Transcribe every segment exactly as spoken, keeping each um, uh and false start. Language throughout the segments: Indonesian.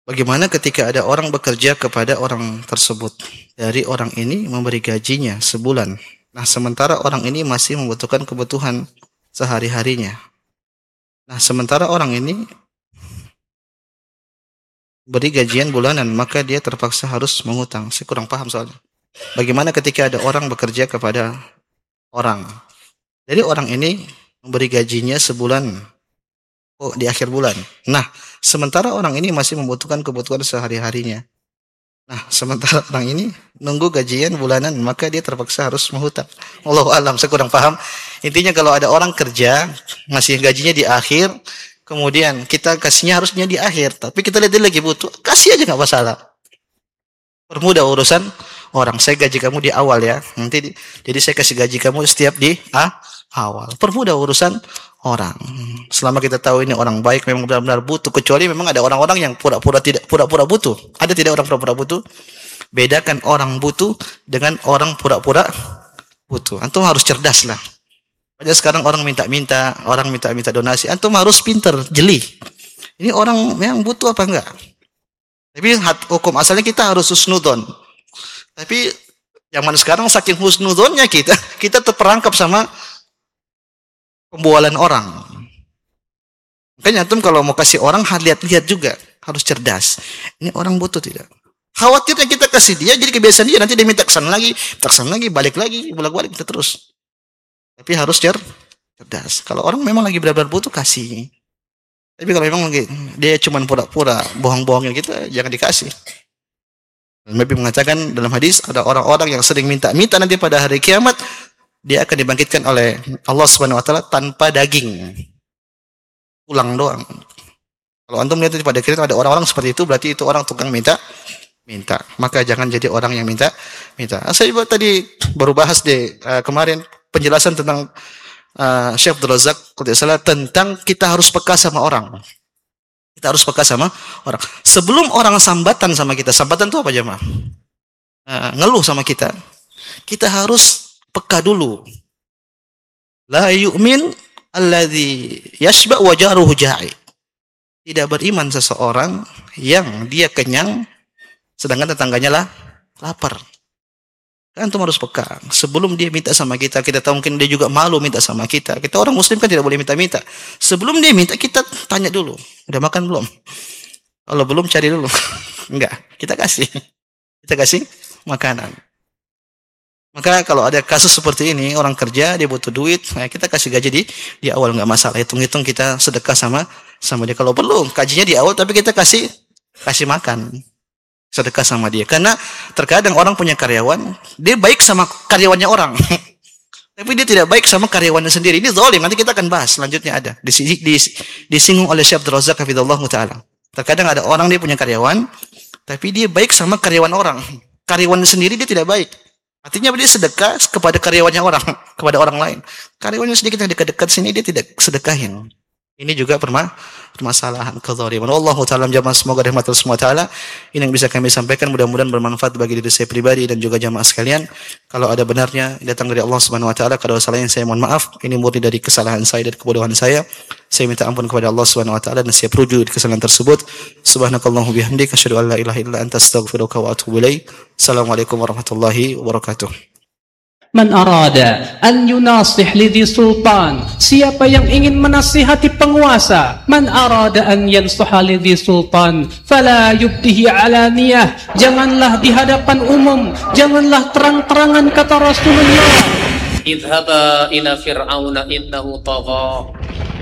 Bagaimana ketika ada orang bekerja kepada orang tersebut, dari orang ini memberi gajinya sebulan. Nah, sementara orang ini masih membutuhkan kebutuhan sehari-harinya. Nah, sementara orang ini beri gajian bulanan, maka dia terpaksa harus mengutang. Saya kurang paham soalnya. Bagaimana ketika ada orang bekerja kepada orang, jadi orang ini memberi gajinya sebulan, oh di akhir bulan. Nah, sementara orang ini masih membutuhkan kebutuhan sehari-harinya. Nah, sementara orang ini nunggu gajian bulanan, maka dia terpaksa harus menghutang. Wallahu a'lam, saya kurang paham. Intinya kalau ada orang kerja, ngasih gajinya di akhir, kemudian kita kasihnya harusnya di akhir, tapi kita lihat dia lagi butuh, kasih aja nggak masalah. Permudah urusan orang. Saya gaji kamu di awal ya, nanti di, jadi saya kasih gaji kamu setiap di ah, awal. Permudah urusan orang. Selama kita tahu ini orang baik, memang benar-benar butuh. Kecuali memang ada orang-orang yang pura-pura tidak pura-pura butuh. Ada tidak orang pura-pura butuh? Bedakan orang butuh dengan orang pura-pura butuh. Antum harus cerdas lah. Banyak sekarang orang minta-minta, orang minta-minta donasi. Antum harus pinter, jeli. Ini orang memang butuh apa enggak? Tapi hukum asalnya kita harus husnudon. Tapi zaman sekarang saking husnudonnya kita, kita terperangkap sama pembualan orang. Makanya antum kalau mau kasih orang, lihat-lihat juga, harus cerdas. Ini orang butuh tidak? Khawatirnya kita kasih dia, jadi kebiasaan dia, nanti dia minta kesan lagi, kesan lagi, balik lagi, bolak-balik kita terus. Tapi harus cer cerdas. Kalau orang memang lagi benar-benar butuh, kasih. Tapi kalau memang lagi, dia cuma pura-pura, bohong-bohongin kita, jangan dikasih. Nabi mengatakan dalam hadis, ada orang-orang yang sering minta-minta nanti pada hari kiamat, dia akan dibangkitkan oleh Allah Subhanahu wa taala tanpa daging. Tulang doang. Kalau antum lihat pada akhirnya ada orang-orang seperti itu, berarti itu orang tukang minta minta. Maka jangan jadi orang yang minta minta. Saya juga tadi baru bahas deh uh, kemarin penjelasan tentang uh, Syekh Abdul Razak Qudusillah tentang kita harus peka sama orang. Kita harus peka sama orang. Sebelum orang sambatan sama kita, sambatan itu apa jemaah? Uh, ngeluh sama kita. Kita harus peka dulu. La yu'min alladhi yashba wa jaruhu ja'i. Tidak beriman seseorang yang dia kenyang sedangkan tetangganya lah lapar. Kan antum harus peka. Sebelum dia minta sama kita, kita tahu mungkin dia juga malu minta sama kita. Kita orang muslim kan tidak boleh minta-minta. Sebelum dia minta, kita tanya dulu. Udah makan belum? Kalau belum, cari dulu. Enggak, kita kasih. Kita kasih makanan. Maka kalau ada kasus seperti ini, orang kerja, dia butuh duit, nah kita kasih gaji di di awal, nggak masalah. Hitung-hitung kita sedekah sama sama dia. Kalau perlu, gajinya di awal, tapi kita kasih kasih makan, sedekah sama dia. Karena terkadang orang punya karyawan, dia baik sama karyawannya orang, tapi dia tidak baik sama karyawannya sendiri. Ini zalim. Nanti kita akan bahas. Selanjutnya ada di, di, disinggung oleh Syekh Abdul Razak hafizallahu taala. Terkadang ada orang dia punya karyawan, tapi dia baik sama karyawan orang. Karyawannya sendiri dia tidak baik. Artinya dia sedekah kepada karyawannya orang, kepada orang lain. Karyawannya sedikit yang dekat-dekat sini dia tidak sedekahin. Ini juga perma permasalahan kezaliman. Wallahu ta'ala jamaah, semoga rahmat Allah Subhanahu wa taala ini yang bisa kami sampaikan, mudah-mudahan bermanfaat bagi diri saya pribadi dan juga jamaah sekalian. Kalau ada benarnya datang dari Allah Subhanahu wa taala, kalau salahnya saya mohon maaf. Ini murni dari kesalahan saya dan kebodohan saya. Saya minta ampun kepada Allah Subhanahu wa taala dan saya rujuk di kesalahan tersebut. Subhanakallahumma bihamdika asyhadu an la ilaha illa anta astaghfiruka wa atubu ilaik. Assalamualaikum warahmatullahi wabarakatuh. Man arada an yunasih lidhi sultan, siapa yang ingin menasihati penguasa. Man arada an yansuha lidhi sultan fala yubdihi alaniyah, janganlah di hadapan umum, janganlah terang-terangan, kata Rasulullah. Idhaba ila fir'auna innahu tagha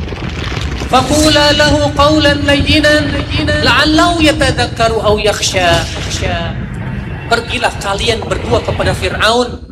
faqula lahu qawlan layyinan la'allahu yatadhakkaru aw yakhsha. Pergilah kalian berdua kepada Fir'aun,